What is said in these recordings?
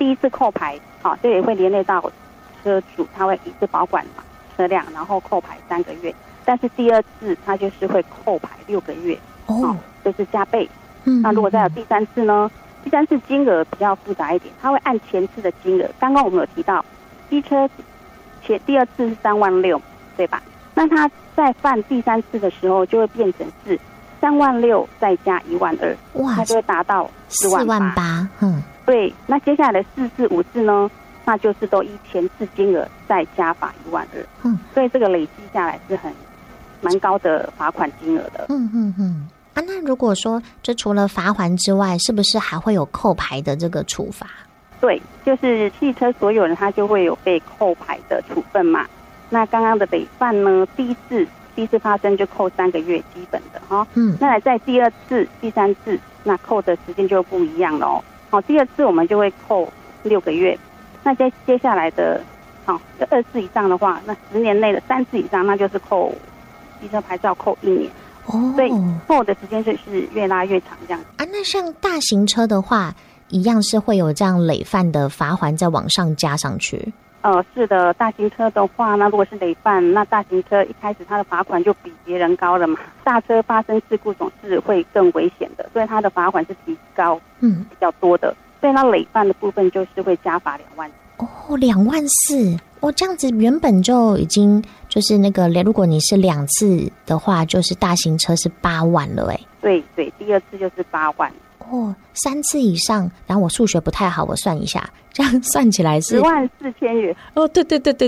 第一次扣牌，这也会连累到车主，他会一次保管车辆，然后扣牌3个月。但是第二次他就是会扣牌6个月，就是加倍。那如果再有第三次呢？第三次金额比较复杂一点，他会按前次的金额。刚刚我们有提到，机车第二次是3万6，对吧？那他在犯第三次的时候，就会变成是3万6再加1万2，哇，他就会达到4万8。对。那接下来的4次、5次呢？那就是都依前次金额再加罚1万2。所以这个累积下来是蛮高的罚款金额的。 那如果说这除了罚锾之外，是不是还会有扣牌的这个处罚？ 对，就是汽车所有人他就会有被扣牌的处分嘛。那刚刚的累犯呢，第一次发生就扣3个月基本的哈。那在第二次、第三次，那扣的时间就不一样了哦。第二次我们就会扣6个月，那接下来的2次以上的话，那10年内的3次以上，那就是扣机车牌照扣1年。所以扣的时间是越拉越长这样那像大型车的话，一样是会有这样累犯的罚锾再往上加上去。 是的，大型车的话，那如果是累犯，那大型车一开始它的罚款就比别人高了嘛。大车发生事故总是会更危险的，所以它的罚款是提高比较多的。所以它累犯的部分就是会加罚2万。 2万4。这样子原本就已经就是那个，如果你是2次的话，就是大型车是8万了对，第二次就是8万。 3次以上，然后我数学不太好，我算一下，这样算起来是 104000元。 对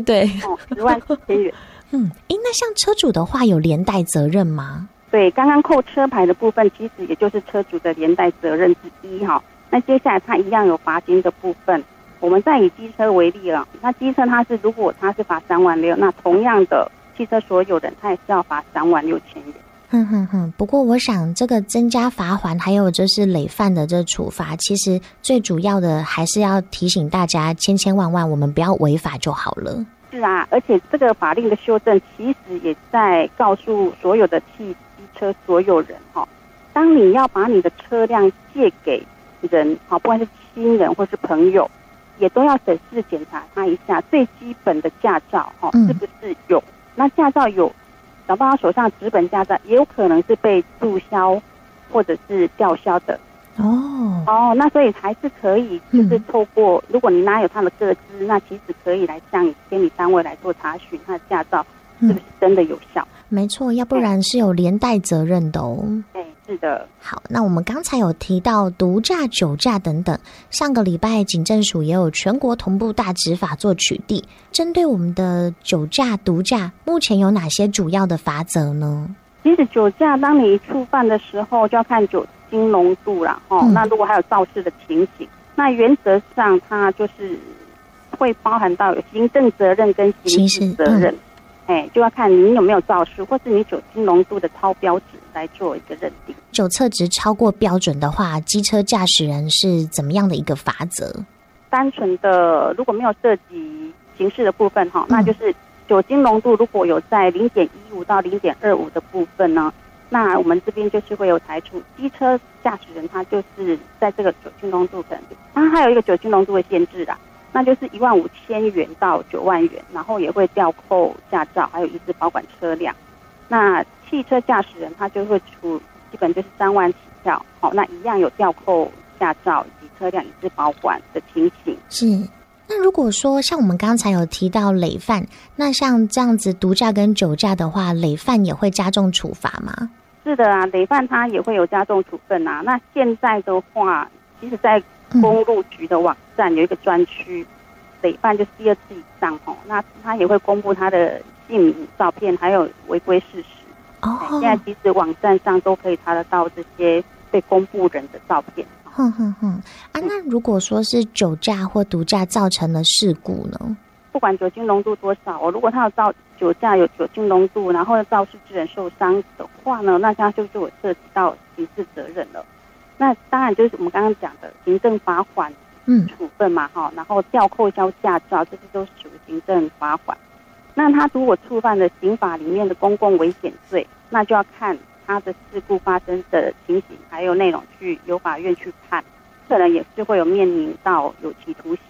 104000元。 那像车主的话有连带责任吗？ 对，刚刚扣车牌的部分，其实也就是车主的连带责任之一哈。那接下来它一样有罚金的部分。我们再以机车为例了，那机车如果它是罚3万6，那同样的汽车所有人他也是要罚3万6千元。 不过我想这个增加罚锾还有就是累犯的这处罚，其实最主要的还是要提醒大家千万我们不要违法就好了。 是啊，而且这个法令的修正其实也在告诉所有的机车所有人当你要把你的车辆借给人不管是亲人或是朋友，也都要审视检查他一下最基本的驾照是不是有。那驾照有，搞不好他手上纸本驾照也有可能是被注销或者是吊销的。那所以还是可以就是透过如果你拿有他的个资，那其实可以来向监理单位来做查询他的驾照是不是真的有效。 没错，要不然是有连带责任的是的。 好，那我们刚才有提到毒驾、酒驾等等，上个礼拜警政署也有全国同步大执法做取缔。针对我们的酒驾、毒驾，目前有哪些主要的罚则呢？ 其实酒驾当你触犯的时候就要看酒精浓度啦那如果还有肇事的情形，那原则上它就是会包含到有行政责任跟刑事责任。就要看你有没有肇事，或是你酒精浓度的超标值来做一个认定。 酒测值超过标准的话，机车驾驶人是怎么样的一个罚则？ 单纯的如果没有涉及刑事的部分那就是酒精浓度如果有在 0.15 到 0.25 的部分呢，那我们这边就是会有裁处机车驾驶人他就是在这个酒精浓度可能它还有一个酒精浓度的限制啦，那就是15000元到9万元，然后也会吊扣驾照，还有一次保管车辆。那汽车驾驶人他就会基本就是3万起跳，那一样有吊扣驾照以及车辆一次保管的情形。 是。那如果说像我们刚才有提到累犯，那像这样子毒驾跟酒驾的话，累犯也会加重处罚吗？ 是的啊，累犯它也会有加重处分啊。那现在的话，其实在公路局的网站有一个专区，累犯就是第二次以上那他也会公布他的姓名、照片，还有违规事实。现在其实网站上都可以查得到这些被公布人的照片。 那如果说是酒驾或毒驾造成了事故呢？ 不管酒精浓度多少如果他有酒驾有酒精浓度，然后肇事致人受伤的话呢，那他就有涉及到刑事责任了。那当然就是我们刚刚讲的行政罚锾处分嘛然后吊扣销驾照，这些都属于行政罚锾。那他如果触犯了刑法里面的公共危险罪，那就要看他的事故发生的情形还有内容由法院去判，可能也是会有面临到有期徒刑